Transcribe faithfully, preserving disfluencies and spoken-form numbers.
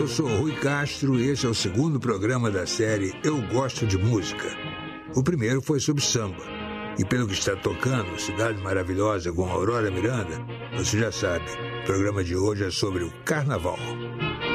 eu sou Rui Castro e esse é o segundo programa da série Eu Gosto de Música. O primeiro foi sobre samba. E pelo que está tocando, Cidade Maravilhosa com Aurora Miranda, você já sabe, o programa de hoje é sobre o Carnaval.